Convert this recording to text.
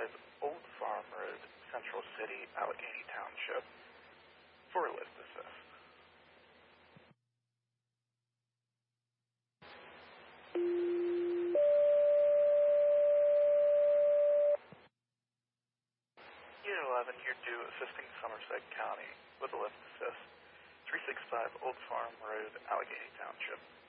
Old Farm Road, Central City, Allegheny Township, for a lift assist. Unit 11, here to assisting Somerset County with a lift assist. 365 Old Farm Road, Allegheny Township.